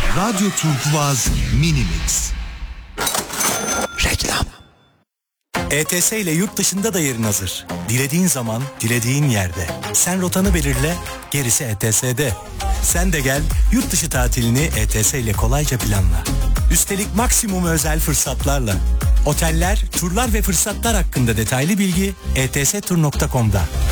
Radyo Turkuaz Mini Mix. Reklam. ETS ile yurt dışında da yerin hazır. Dilediğin zaman, dilediğin yerde. Sen rotanı belirle, gerisi ETS'de. Sen de gel, yurt dışı tatilini ETS ile kolayca planla. Üstelik maksimum özel fırsatlarla. Oteller, turlar ve fırsatlar hakkında detaylı bilgi etstur.com'da.